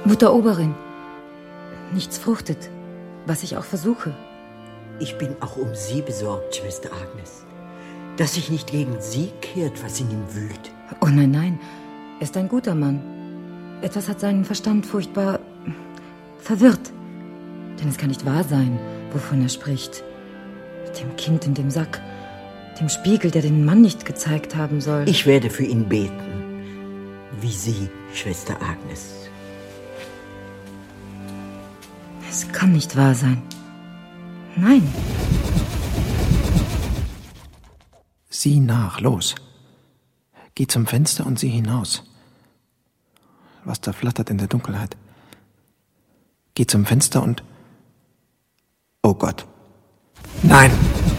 Mutter Oberin, nichts fruchtet, was ich auch versuche. Ich bin auch um Sie besorgt, Schwester Agnes. Dass sich nicht gegen Sie kehrt, was in ihm wühlt. Oh nein, nein, er ist ein guter Mann. Etwas hat seinen Verstand furchtbar verwirrt. Denn es kann nicht wahr sein, wovon er spricht. Dem Kind in dem Sack, dem Spiegel, der den Mann nicht gezeigt haben soll. Ich werde für ihn beten, wie Sie, Schwester Agnes. Es kann nicht wahr sein. Nein. Sieh nach, los. Geh zum Fenster und sieh hinaus. Was da flattert in der Dunkelheit. Geh zum Fenster und... Oh Gott. Nein!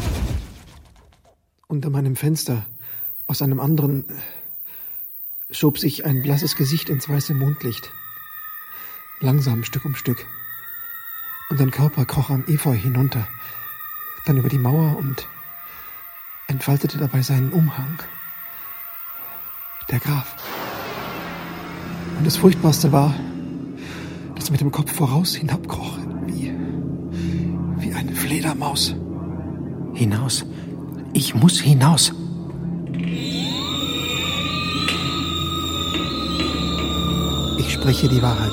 Unter meinem Fenster, aus einem anderen, schob sich ein blasses Gesicht ins weiße Mondlicht. Langsam, Stück um Stück. Und ein Körper kroch am Efeu hinunter, dann über die Mauer und entfaltete dabei seinen Umhang. Der Graf. Und das Furchtbarste war, dass er mit dem Kopf voraus hinabkroch, wie eine Fledermaus. Hinaus. Ich muss hinaus. Ich spreche die Wahrheit.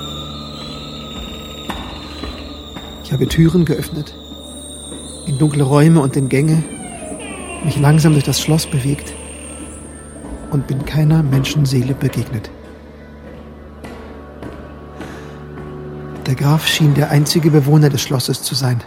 Ich habe Türen geöffnet, in dunkle Räume und in Gänge, mich langsam durch das Schloss bewegt und bin keiner Menschenseele begegnet. Der Graf schien der einzige Bewohner des Schlosses zu sein.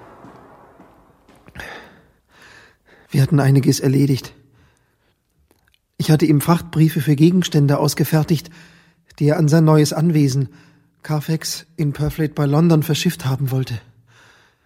Wir hatten einiges erledigt. Ich hatte ihm Frachtbriefe für Gegenstände ausgefertigt, die er an sein neues Anwesen, Carfax in Purfleet bei London, verschifft haben wollte.